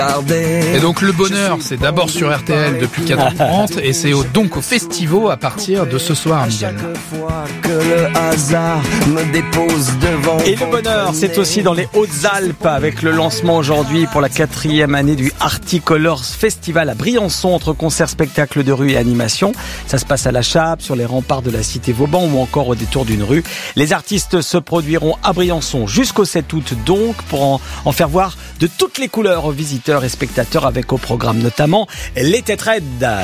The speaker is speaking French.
Et donc le bonheur, c'est d'abord sur RTL depuis 4h30 et c'est donc au Festivo à partir de ce soir, Miguel. Et le bonheur, c'est aussi dans les Hautes-Alpes avec le lancement aujourd'hui pour la 4e année du Articolors Festival à Briançon entre concerts, spectacles de rue et animation. Ça se passe à la Chape, sur les remparts de la cité Vauban ou encore au détour d'une rue. Les artistes se produiront à Briançon jusqu'au 7 août donc pour en faire voir de toutes les couleurs aux visiteurs et spectateurs avec au programme notamment les Têtes Raides.